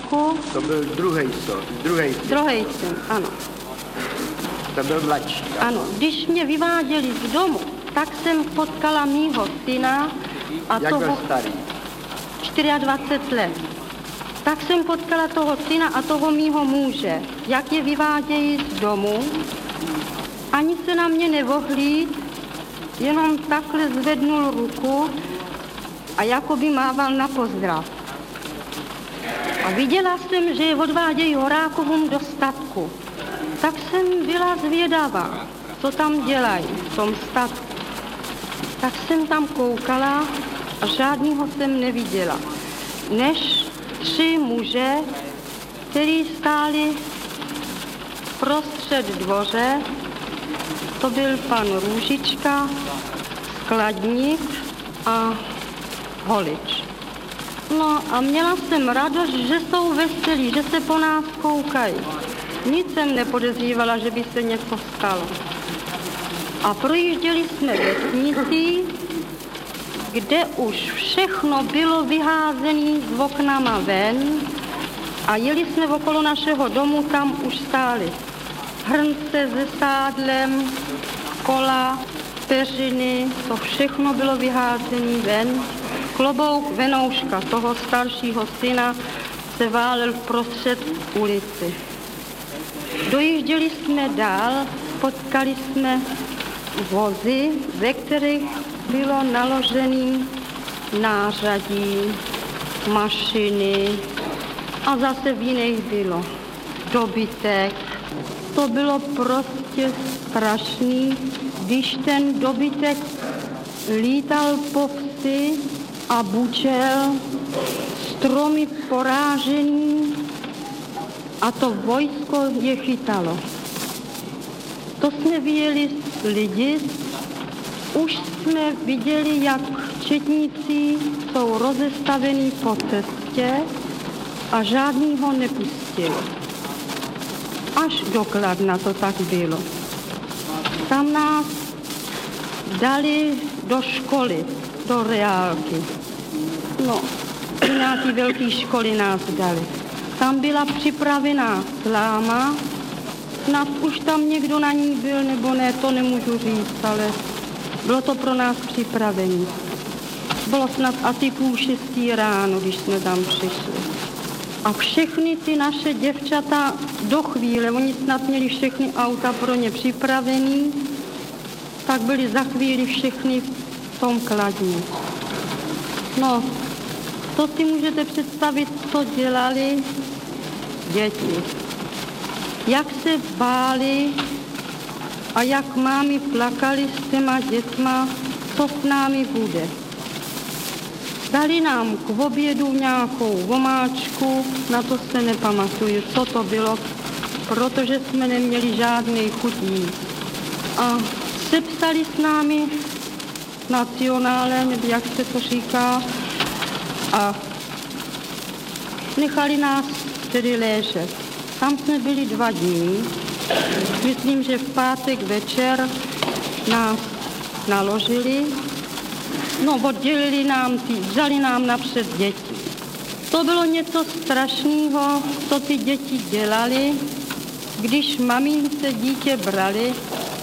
Marušku. To byl druhý Syn, ano. To byl mladší. Ano, když mě vyváděli z domu, tak jsem potkala mýho syna. A jak byl starý? 24 let. Tak jsem potkala toho syna a toho mýho muže, jak je vyvádějí z domu. Ani se na mě nevohlíd, jenom takhle zvednul ruku a jakoby mával na pozdrav. A viděla jsem, že je odvádějí Horákovům do statku. Tak jsem byla zvědavá, co tam dělají v tom statku. Tak jsem tam koukala a žádnýho jsem neviděla, než 3 muže, kteří stáli prostřed dvoře. To byl pan Růžička, skladník a holič. No a měla jsem radost, že jsou veselí, že se po nás koukají. Nic jsem nepodezřívala, že by se něco stalo. A projížděli jsme vesnicí, kde už všechno bylo vyházené z oknama ven a jeli jsme okolo našeho domu, tam už stály hrnce se sádlem, kola, peřiny, to všechno bylo vyházené ven. Klobouk Venouška, toho staršího syna, se válel prostřed ulici. Dojížděli jsme dál, potkali jsme vozy, ve kterých bylo naložené nářadí, mašiny a zase v jiných bylo dobytek. To bylo prostě strašný, když ten dobytek lítal po vsi a bučel, stromy porážený a to vojsko je chytalo. To jsme viděli lidi, už jsme viděli, jak četníci jsou rozestavení po cestě a žádný ho nepustili. Až do Kladna to tak bylo. Tam nás dali do školy, do reálky. No, do nějaké velké školy nás dali. Tam byla připravená sláma, snad už tam někdo na ní byl, nebo ne, to nemůžu říct, ale bylo to pro nás připravené. Bylo snad asi 5:30 ráno, když jsme tam přišli. A všechny ty naše děvčata do chvíle, oni snad měli všechny auta pro ně připravený, tak byli za chvíli všechny v tom Kladně. No, to si můžete představit, co dělali děti. Jak se báli a jak mámy plakali s těma dětma, co s námi bude. Dali nám k obědu nějakou omáčku, na to se nepamatuju, co to bylo, protože jsme neměli žádný chutí. A sepsali s námi nacionále, nebo jak se to říká, a nechali nás tedy léžet. Tam jsme byli 2 dní. Myslím, že v pátek večer nás naložili. No, oddělili nám vzali nám napřed děti. To bylo něco strašného, co ty děti dělali, když mamince dítě brali.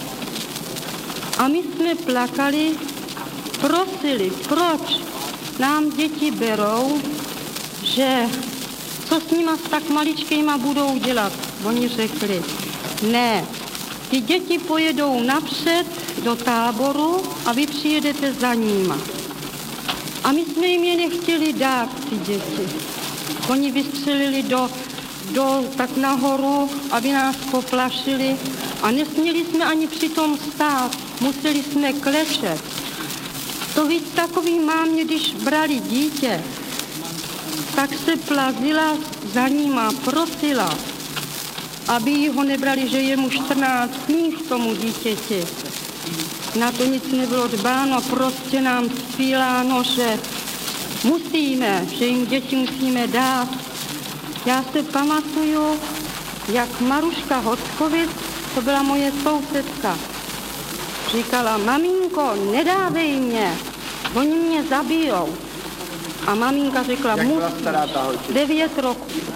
A my jsme plakali, prosili, proč nám děti berou, že co s nima s tak maličkýma budou dělat. Oni řekli, ne, ty děti pojedou napřed do táboru a vy přijedete za nima. A my jsme jim je nechtěli dát, ty děti. Oni vystřelili tak nahoru, aby nás poplašili a nesměli jsme ani přitom stát, museli jsme klečet. To víc takový mámě, když brali dítě, tak se plazila za nima, prosila, aby jí ho nebrali, že je mu 14 dní k tomu dítěti. Na to nic nebylo dbáno, prostě nám spíláno, že musíme, že jim děti musíme dát. Já se pamatuju, jak Maruška Hockovic, to byla moje sousedka, říkala, maminko, nedávej mě, oni mě zabijou. A maminka řekla, jak byla stará ta holčička? 9 roků.